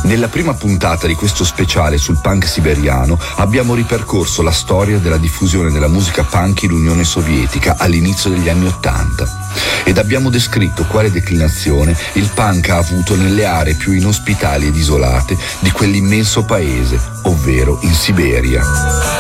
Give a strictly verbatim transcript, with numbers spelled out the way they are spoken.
Nella prima puntata di questo speciale sul punk siberiano abbiamo ripercorso la storia della diffusione della musica punk in Unione Sovietica all'inizio degli anni Ottanta ed abbiamo descritto quale declinazione il punk ha avuto nelle aree più inospitali ed isolate di quell'immenso paese, ovvero in Siberia.